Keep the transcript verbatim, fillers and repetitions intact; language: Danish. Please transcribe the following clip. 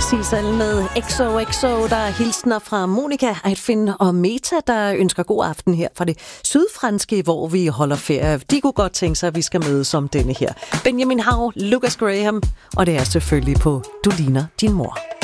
præcis alle med X O X O. Der er hilsner fra Monika, Aitfinn og Meta, der ønsker god aften her fra det sydfranske, hvor vi holder ferie. De kunne godt tænke sig, at vi skal mødes om denne her. Benjamin Hav, Lucas Graham, og det er selvfølgelig på Du ligner din mor.